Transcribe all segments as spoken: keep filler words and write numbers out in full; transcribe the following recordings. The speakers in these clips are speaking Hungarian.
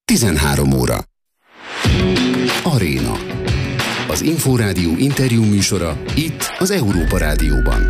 tizenhárom óra. Aréna. Az Inforádió interjú műsora itt az Európa Rádióban.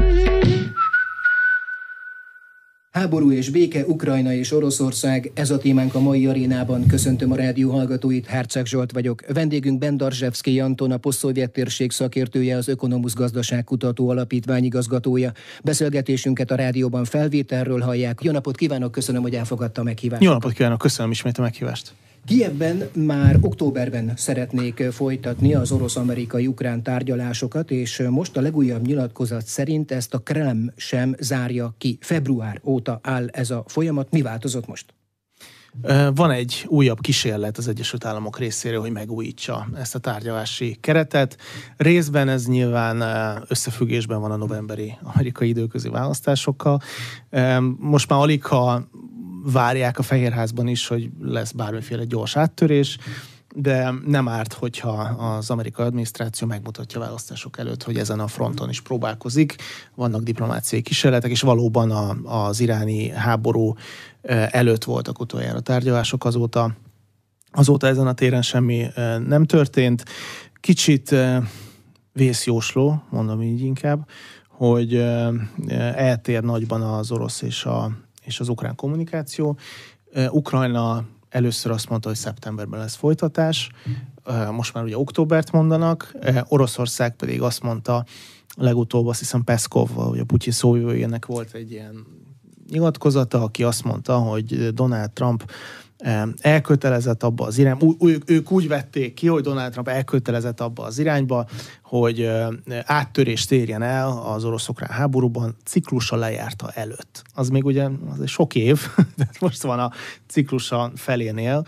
Háború és béke, Ukrajna és Oroszország, ez a témánk a mai arénában. Köszöntöm a rádió hallgatóit, Herceg Zsolt vagyok. Vendégünk Bendarzsevszkij Anton, a posztszovjet térség szakértője, az Ökonomusz Gazdaságkutató Alapítvány igazgatója. Beszélgetésünket a rádióban felvételről hallják. Jó napot kívánok, köszönöm, hogy elfogadta a meghívást. Jó napot kívánok, köszönöm ismét a meghívást. Kijevben már októberben szeretnék folytatni az orosz-amerikai-ukrán tárgyalásokat, és most a legújabb nyilatkozat szerint ezt a Kreml sem zárja ki. Február óta áll ez a folyamat. Mi változott most? Van egy újabb kísérlet az Egyesült Államok részéről, hogy megújítsa ezt a tárgyalási keretet. Részben ez nyilván összefüggésben van a novemberi amerikai időközi választásokkal. Most már alig, ha várják a Fehérházban is, hogy lesz bármiféle gyors áttörés, de nem árt, hogyha az amerikai adminisztráció megmutatja a választások előtt, hogy ezen a fronton is próbálkozik. Vannak diplomáciai kísérletek, és valóban a, az iráni háború előtt voltak utoljára tárgyalások, azóta, azóta ezen a téren semmi nem történt. Kicsit vészjósló, mondom így inkább, hogy eltér nagyban az orosz és a és az ukrán kommunikáció. Ukrajna először azt mondta, hogy szeptemberben lesz folytatás, most már ugye októbert mondanak, Oroszország pedig azt mondta, legutóbb azt hiszem Peszkov, vagy a Putyin szóvivőjének volt egy ilyen nyilatkozata, aki azt mondta, hogy Donald Trump elkötelezett abba az irányba, ők úgy vették ki, hogy Donald Trump elkötelezett abba az irányba, hogy áttörést érjen el az orosz-ukrán háborúban ciklusa lejárta előtt. Az még ugye az egy sok év, tehát most van a ciklusa felénél.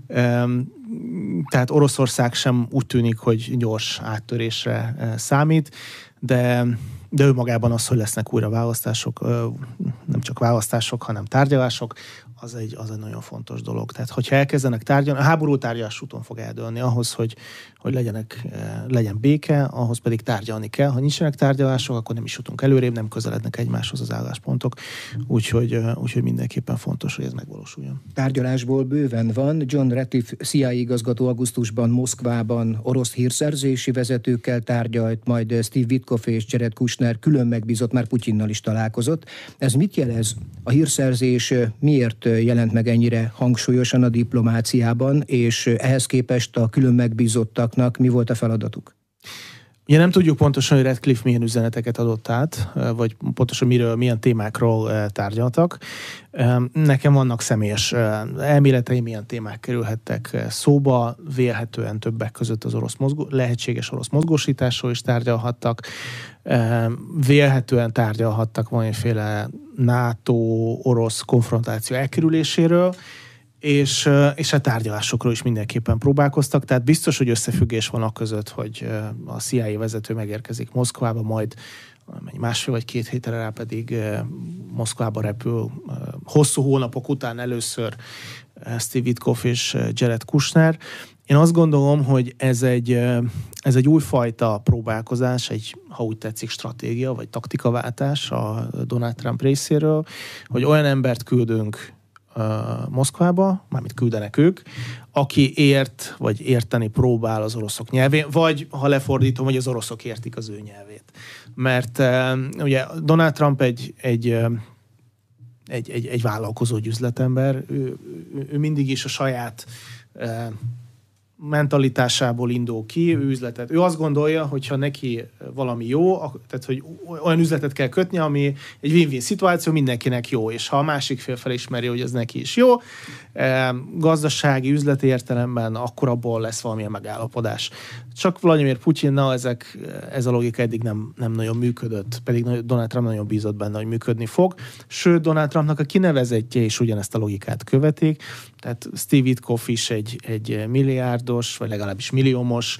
Tehát Oroszország sem úgy tűnik, hogy gyors áttörésre számít, de, de ő magában az, hogy lesznek újra választások, nem csak választások, hanem tárgyalások, az egy, az egy nagyon fontos dolog. Tehát, hogyha elkezdenek tárgyalni, a háború tárgyalás úton fog eldőlni ahhoz, hogy, hogy legyenek, legyen béke, ahhoz pedig tárgyalni kell. Ha nincsenek tárgyalások, akkor nem is jutunk előrébb, nem közelednek egymáshoz az álláspontok. Úgyhogy, úgyhogy mindenképpen fontos, hogy ez megvalósuljon. Tárgyalásból bőven van. John Ratcliffe C I A igazgató augusztusban Moszkvában orosz hírszerzési vezetőkkel tárgyalt, majd Steve Witkoff és Jared Kushner külön megbízott, már Putyinnal is találkozott. Ez mit jelez? A hírszerzés miért jelent meg ennyire hangsúlyosan a diplomáciában, és ehhez képest a külön megbízottaknak mi volt a feladatuk? Ugye nem tudjuk pontosan, hogy Ratcliffe milyen üzeneteket adott át, vagy pontosan miről, milyen témákról tárgyaltak. Nekem vannak személyes elméleteim, milyen témák kerülhettek szóba, vélhetően többek között az orosz mozgó, lehetséges orosz mozgósításról is tárgyalhattak, vélhetően tárgyalhattak valamiféle NATO-orosz konfrontáció elkerüléséről, és, és a tárgyalásokról is mindenképpen próbálkoztak, tehát biztos, hogy összefüggés van a között, hogy a C I A vezető megérkezik Moszkvába, majd másfél vagy két hétre rá pedig Moszkvába repül hosszú hónapok után először Steve Witkoff és Jared Kushner. Én azt gondolom, hogy ez egy, ez egy újfajta próbálkozás, egy, ha úgy tetszik, stratégia vagy taktikaváltás a Donald Trump részéről, hogy olyan embert küldünk Moszkvába, mármint küldenek ők, aki ért, vagy érteni próbál az oroszok nyelvén, vagy ha lefordítom, hogy az oroszok értik az ő nyelvét. Mert uh, ugye Donald Trump egy, egy, egy, egy, egy vállalkozó üzletember, ő, ő, ő mindig is a saját uh, mentalitásából indul ki, ő üzletet. Ő azt gondolja, hogy ha neki valami jó, tehát hogy olyan üzletet kell kötni, ami egy win-win szituáció, mindenkinek jó, és ha a másik fél felismeri, hogy ez neki is jó, gazdasági, üzleti értelemben, akkor abból lesz valamilyen megállapodás. Csak Vladimir Putyinnal ezek, ez a logika eddig nem, nem nagyon működött, pedig Donald Trump nagyon bízott benne, hogy működni fog. Sőt, Donald Trumpnak a kinevezettje is ugyanezt a logikát követik, tehát Steve Witkoff is egy, egy milliárdos, vagy legalábbis milliómos,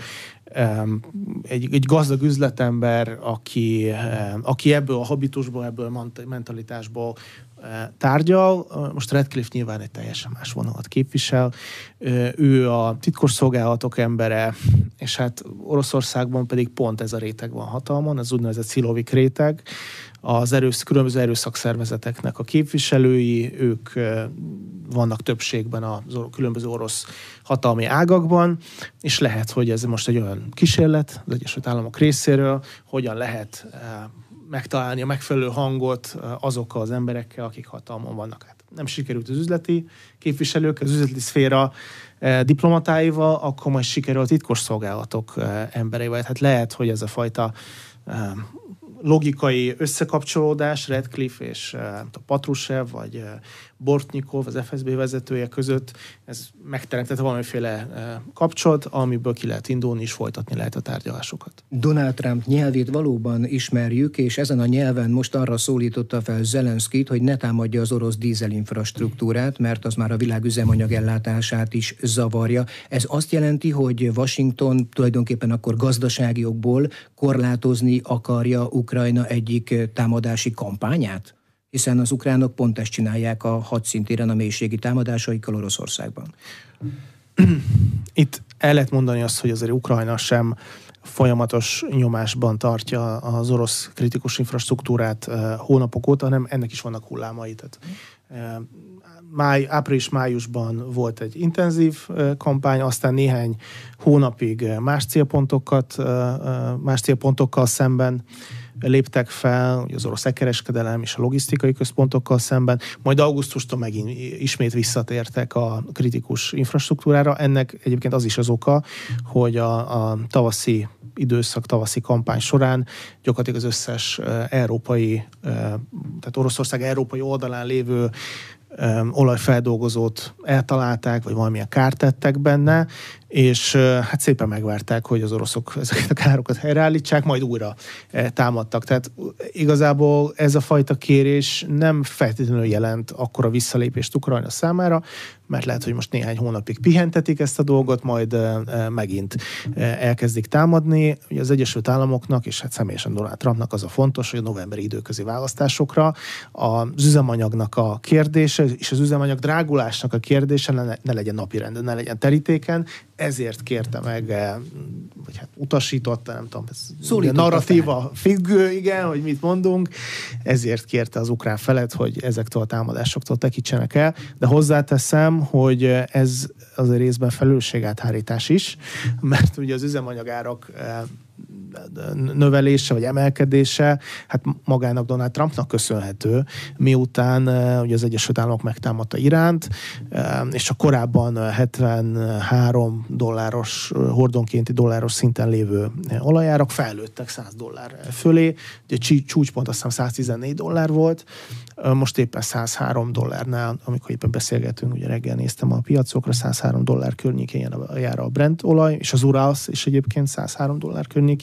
egy, egy gazdag üzletember, aki, aki ebből a habitusból, ebből a mentalitásból tárgyal. Most Ratcliffe nyilván egy teljesen más vonalat képvisel. Ő a titkosszolgálatok embere, és hát Oroszországban pedig pont ez a réteg van hatalmon, ez úgynevezett szilovik réteg. Az erősz, különböző erőszakszervezeteknek a képviselői, ők vannak többségben a különböző orosz hatalmi ágakban, és lehet, hogy ez most egy olyan kísérlet az Egyesült Államok részéről, hogyan lehet megtalálni a megfelelő hangot azokkal az emberekkel, akik hatalmon vannak. Hát nem sikerült az üzleti képviselők, az üzleti szféra diplomatáival, akkor majd sikerül a titkosszolgálatok embereivel. Hát lehet, hogy ez a fajta logikai összekapcsolódás Ratcliffe és a Patrushev vagy Bortnyikov, az ef es bé vezetője között, ez megteremtette valamiféle kapcsolat, amiből ki lehet indulni és folytatni lehet a tárgyalásokat. Donald Trump nyelvét valóban ismerjük, és ezen a nyelven most arra szólította fel Zelenszkit, hogy ne támadja az orosz dízelinfrastruktúrát, mert az már a világ üzemanyag ellátását is zavarja. Ez azt jelenti, hogy Washington tulajdonképpen akkor gazdasági okból korlátozni akarja Ukrajna egyik támadási kampányát? Hiszen az ukránok pont ezt csinálják a hadszintéren a mélységi támadásaikkal Oroszországban. Itt el lehet mondani azt, hogy azért Ukrajna sem folyamatos nyomásban tartja az orosz kritikus infrastruktúrát hónapok óta, hanem ennek is vannak hullámai. Tehát, máj, április-májusban volt egy intenzív kampány, aztán néhány hónapig más célpontokat, más célpontokkal szemben léptek fel, az orosz kereskedelem és a logisztikai központokkal szemben, majd augusztustól megint ismét visszatértek a kritikus infrastruktúrára. Ennek egyébként az is az oka, hogy a, a tavaszi időszak, tavaszi kampány során gyakorlatilag az összes európai, tehát Oroszország európai oldalán lévő olajfeldolgozót eltalálták, vagy valamilyen kárt tettek benne, és hát szépen megvárták, hogy az oroszok ezeket a károkat helyreállítsák, majd újra támadtak. Tehát igazából ez a fajta kérés nem feltétlenül jelent akkora visszalépést Ukrajna számára, mert lehet, hogy most néhány hónapig pihentetik ezt a dolgot, majd megint elkezdik támadni. Ugye az Egyesült Államoknak, és hát személyesen Donald Trumpnak az a fontos, hogy a novemberi időközi választásokra az üzemanyagnak a kérdése, és az üzemanyag drágulásnak a kérdése ne, ne legyen napirenden, ne legyen terítéken, ezért kérte meg, vagy hát utasította, nem tudom, ez narratíva függő, igen, hogy mit mondunk, ezért kérte az ukrán felet, hogy ezektől a támadásoktól tekintsenek el, de hozzáteszem, hogy ez azért részben felelősségáthárítás is, mert ugye az üzemanyagárak növelése vagy emelkedése, hát magának Donald Trumpnak köszönhető, miután ugye az Egyesült Államok megtámadta Iránt, és a korábban hetvenhárom dolláros, hordonkénti dolláros szinten lévő olajárak fejlődtek száz dollár fölé, ugye csúcspont azt hiszem száz tizennégy dollár volt, most éppen száz három dollárnál, amikor éppen beszélgetünk, ugye reggel néztem a piacokra, száz három dollár környékén jár a Brent olaj, és az Urals is egyébként száz három dollár környékén